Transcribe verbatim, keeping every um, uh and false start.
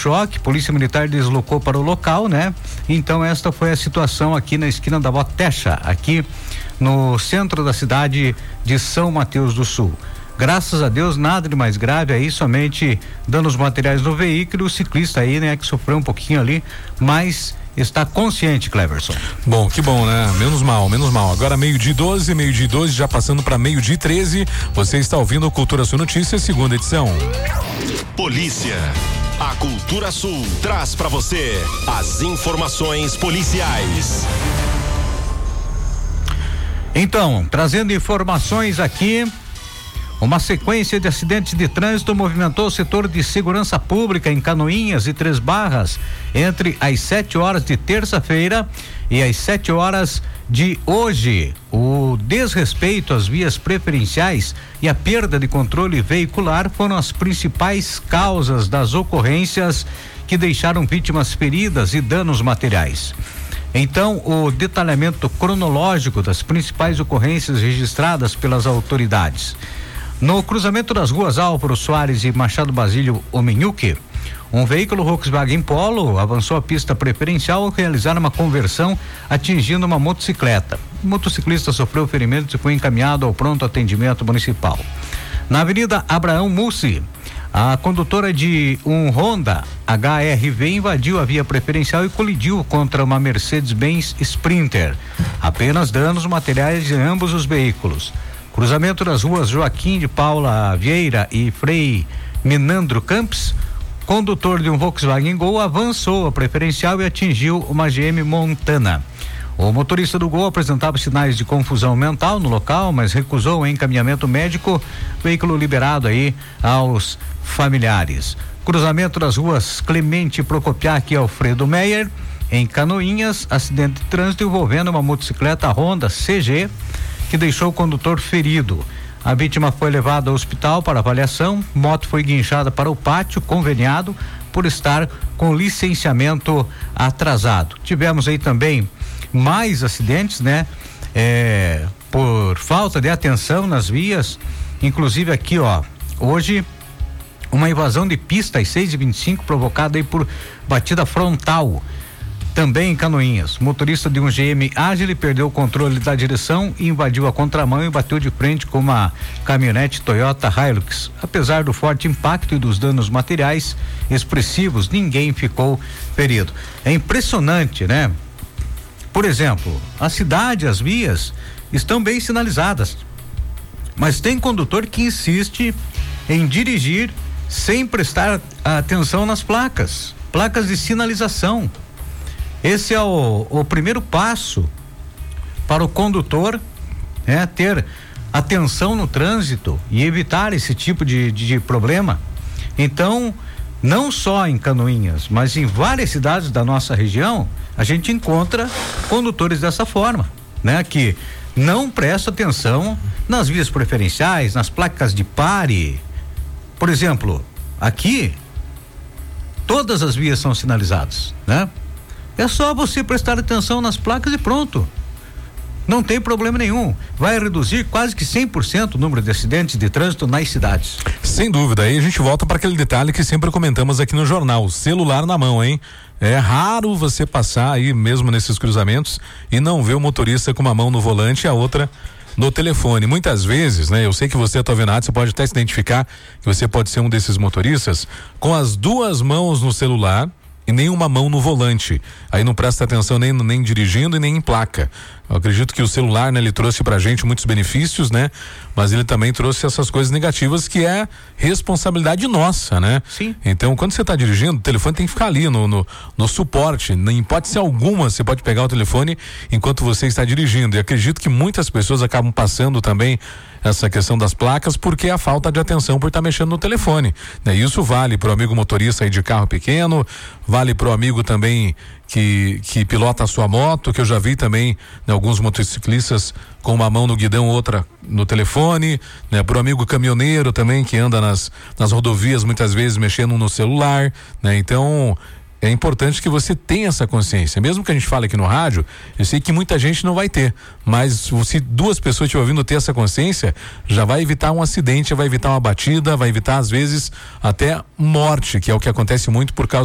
choque, polícia militar deslocou para o local, né? Então esta foi a situação aqui na esquina da Botecha, aqui no centro da cidade de São Mateus do Sul. Graças a Deus, nada de mais grave aí, somente danos materiais no veículo, o ciclista aí, né, que sofreu um pouquinho ali, mas está consciente, Cleverson. Bom, que bom, né? Menos mal, menos mal. Agora meio-dia doze, meio-dia doze, já passando para meio-dia treze. Você está ouvindo Cultura Sul Notícias, segunda edição. Polícia. A Cultura Sul traz para você as informações policiais. Então, trazendo informações aqui. Uma sequência de acidentes de trânsito movimentou o setor de segurança pública em Canoinhas e Três Barras entre as sete horas de terça-feira e as sete horas de hoje. O desrespeito às vias preferenciais e a perda de controle veicular foram as principais causas das ocorrências que deixaram vítimas feridas e danos materiais. Então, o detalhamento cronológico das principais ocorrências registradas pelas autoridades. No cruzamento das ruas Álvaro Soares e Machado Basílio Omenhuque, um veículo Volkswagen Polo avançou a pista preferencial ao realizar uma conversão, atingindo uma motocicleta. O motociclista sofreu ferimentos e foi encaminhado ao pronto atendimento municipal. Na Avenida Abraão Mussi, a condutora de um Honda H R V invadiu a via preferencial e colidiu contra uma Mercedes-Benz Sprinter. Apenas danos materiais em ambos os veículos. Cruzamento das ruas Joaquim de Paula Vieira e Frei Minandro Campos, condutor de um Volkswagen Gol avançou a preferencial e atingiu uma G M Montana. O motorista do Gol apresentava sinais de confusão mental no local, mas recusou o encaminhamento médico, veículo liberado aí aos familiares. Cruzamento das ruas Clemente Procopiac e Alfredo Meyer, em Canoinhas, acidente de trânsito envolvendo uma motocicleta Honda C G, que deixou o condutor ferido. A vítima foi levada ao hospital para avaliação, moto foi guinchada para o pátio conveniado por estar com licenciamento atrasado. Tivemos aí também mais acidentes, né? É, por falta de atenção nas vias, inclusive aqui, ó, hoje uma invasão de pista às seis e vinte e cinco provocada aí por batida frontal. Também em Canoinhas, motorista de um G M Agile perdeu o controle da direção e invadiu a contramão e bateu de frente com uma caminhonete Toyota Hilux. Apesar do forte impacto e dos danos materiais expressivos, ninguém ficou ferido. É impressionante, né? Por exemplo, a cidade, as vias estão bem sinalizadas, mas tem condutor que insiste em dirigir sem prestar atenção nas placas, placas de sinalização. Esse é o, o primeiro passo para o condutor, né, ter atenção no trânsito e evitar esse tipo de, de, de problema. Então, não só em Canoinhas, mas em várias cidades da nossa região, a gente encontra condutores dessa forma, né, que não prestam atenção nas vias preferenciais, nas placas de pare. Por exemplo, aqui, todas as vias são sinalizadas, né? É só você prestar atenção nas placas e pronto. Não tem problema nenhum. Vai reduzir quase que cem por cento o número de acidentes de trânsito nas cidades. Sem dúvida. Aí a gente volta para aquele detalhe que sempre comentamos aqui no jornal: celular na mão, hein? É raro você passar aí mesmo nesses cruzamentos e não ver o motorista com uma mão no volante e a outra no telefone. Muitas vezes, né? Eu sei que você, Tovenato, você pode até se identificar que você pode ser um desses motoristas com as duas mãos no celular e nenhuma mão no volante. Aí não presta atenção nem, nem dirigindo e nem em placa. Eu acredito que o celular, né, ele trouxe pra gente muitos benefícios, né? Mas ele também trouxe essas coisas negativas que é responsabilidade nossa, né? Sim. Então, quando você tá dirigindo, o telefone tem que ficar ali no, no, no suporte. Em hipótese alguma, você pode pegar o telefone enquanto você está dirigindo. E acredito que muitas pessoas acabam passando também essa questão das placas porque é a falta de atenção por estar mexendo no telefone, né? Isso vale pro amigo motorista aí de carro pequeno, vale pro amigo também que, que pilota a sua moto, que eu já vi também, né, alguns motociclistas com uma mão no guidão, outra no telefone, né? Pro amigo caminhoneiro também que anda nas, nas rodovias muitas vezes mexendo no celular, né? Então, é importante que você tenha essa consciência. Mesmo que a gente fale aqui no rádio, eu sei que muita gente não vai ter, mas se duas pessoas estiverem ouvindo ter essa consciência, já vai evitar um acidente, vai evitar uma batida, vai evitar às vezes até morte, que é o que acontece muito por causa